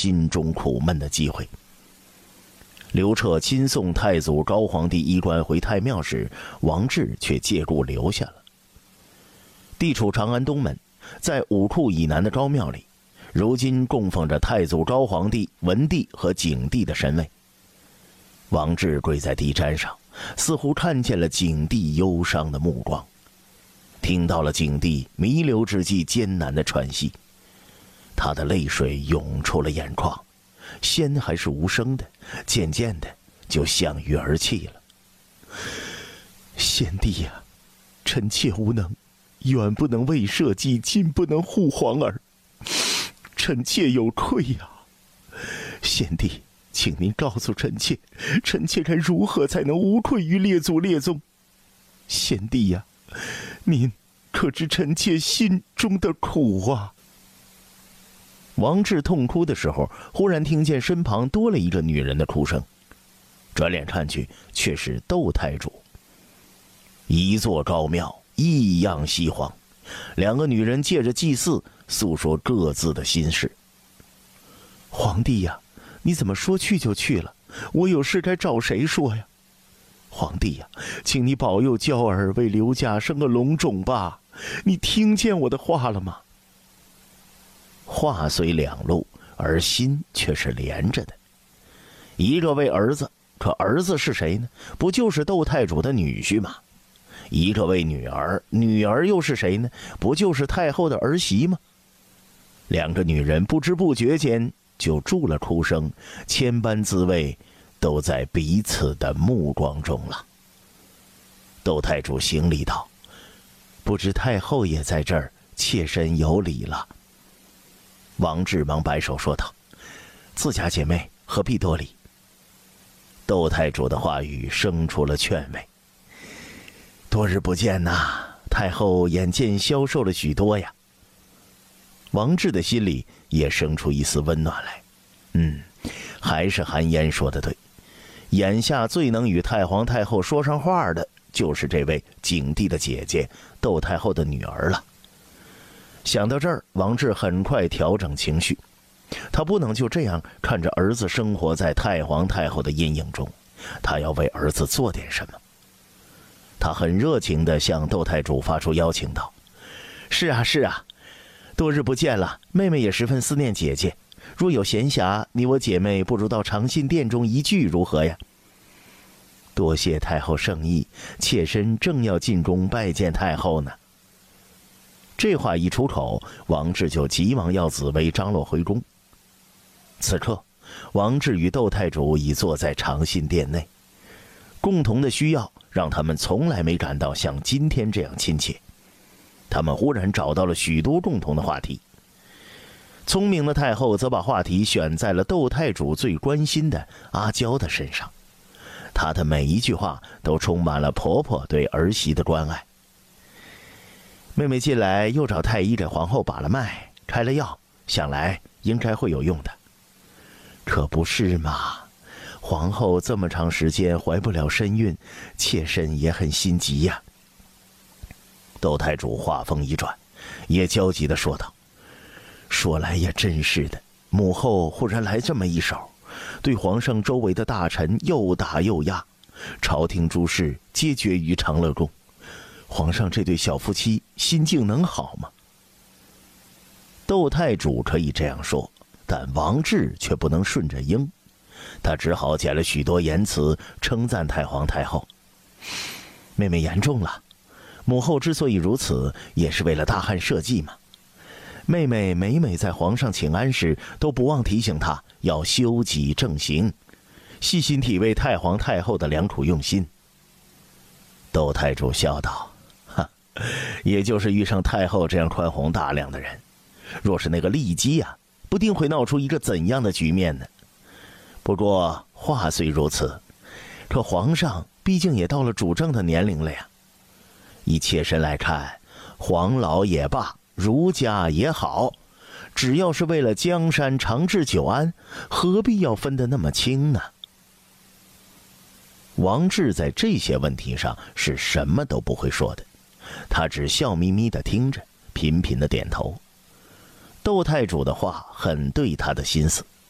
心中苦闷的机会。刘彻亲送太祖高皇帝衣冠回太庙时，王志却借故留下了。地处长安东门，在武库以南的高庙里，如今供奉着太祖高皇帝、文帝和景帝的神位。王志跪在地毡上，似乎看见了景帝忧伤的目光，听到了景帝弥留之际艰难的喘息，他的泪水涌出了眼眶，先还是无声的，渐渐的就向鱼而泣了。先帝呀，臣妾无能，远不能为社稷，近不能护皇儿，臣妾有愧呀。先帝，请您告诉臣妾，臣妾该如何才能无愧于列祖列宗？先帝呀，您可知臣妾心中的苦啊！王志痛哭的时候，忽然听见身旁多了一个女人的哭声，转脸看去，却是窦太主。一座高庙，异样熙煌，两个女人借着祭祀诉说各自的心事。皇帝呀，你怎么说去就去了？我有事该找谁说呀？皇帝呀，请你保佑娇儿为刘家生个龙种吧！你听见我的话了吗？话虽两路，而心却是连着的。一个为儿子，可儿子是谁呢？不就是窦太主的女婿吗？一个为女儿，女儿又是谁呢？不就是太后的儿媳吗？两个女人不知不觉间就住了哭声，千般滋味都在彼此的目光中了。窦太主行礼道：“不知太后也在这儿，妾身有礼了。”王志忙摆手说道：“自家姐妹何必多礼？”窦太主的话语生出了劝慰：“多日不见呐，太后眼见消瘦了许多呀。”王志的心里也生出一丝温暖来。还是韩嫣说的对，眼下最能与太皇太后说上话的，就是这位景帝的姐姐窦太后的女儿了。想到这儿，王志很快调整情绪，他不能就这样看着儿子生活在太皇太后的阴影中，他要为儿子做点什么。他很热情地向窦太主发出邀请道：“是啊是啊，多日不见了，妹妹也十分思念姐姐，若有闲暇，你我姐妹不如到长信殿中一聚如何呀？”“多谢太后圣意，妾身正要进宫拜见太后呢。”这话一出口，王志就急忙要紫薇张罗回宫。此刻，王志与窦太主已坐在长信殿内，共同的需要让他们从来没感到像今天这样亲切。他们忽然找到了许多共同的话题。聪明的太后则把话题选在了窦太主最关心的阿娇的身上，她的每一句话都充满了婆婆对儿媳的关爱。妹妹近来又找太医给皇后把了脉，开了药，想来应该会有用的。可不是嘛，皇后这么长时间怀不了身孕，妾身也很心急呀。窦太主话锋一转，也焦急地说道：“说来也真是的，母后忽然来这么一手，对皇上周围的大臣又打又压，朝廷诸事皆决于长乐宫。皇上这对小夫妻心境能好吗？”窦太主可以这样说，但王志却不能顺着应，他只好捡了许多言辞称赞太皇太后：“妹妹言重了，母后之所以如此，也是为了大汉社稷嘛。妹妹每每在皇上请安时，都不忘提醒他要修己正行，细心体味太皇太后的良苦用心。”窦太主笑道：“也就是遇上太后这样宽宏大量的人，若是那个骊姬呀，不定会闹出一个怎样的局面呢？不过话虽如此，可皇上毕竟也到了主政的年龄了呀。以妾身来看，皇老也罢，儒家也好，只要是为了江山长治久安，何必要分得那么清呢？”王志在这些问题上是什么都不会说的，他只笑眯眯地听着，频频地点头。窦太主的话很对他的心思，